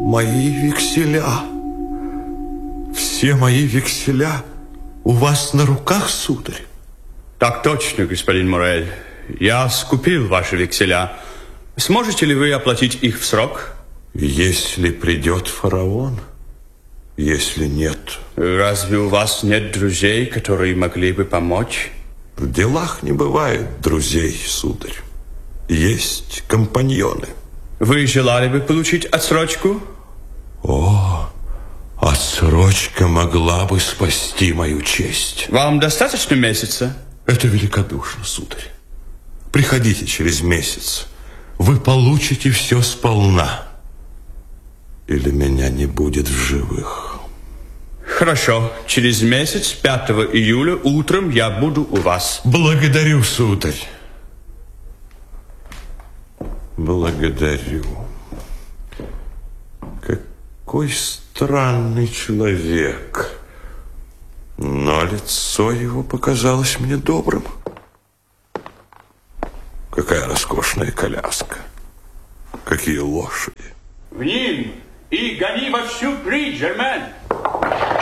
Мои векселя. Все мои векселя у вас на руках, сударь? Так точно, господин Морель. Я скупил ваши векселя. Сможете ли вы оплатить их в срок? Если придет фараон. Если нет... Разве у вас нет друзей, которые могли бы помочь? В делах не бывает друзей, сударь. Есть компаньоны. Вы желали бы получить отсрочку? О, отсрочка могла бы спасти мою честь. Вам достаточно месяца? Это великодушно, сударь. Приходите через месяц. Вы получите все сполна. Или меня не будет в живых. Хорошо. Через месяц, 5 июля, утром я буду у вас. Благодарю, сударь. Благодарю. Какой странный человек. Но лицо его показалось мне добрым. Какая роскошная коляска. Какие лошади. В ним и гони во всю прыть, Жермен.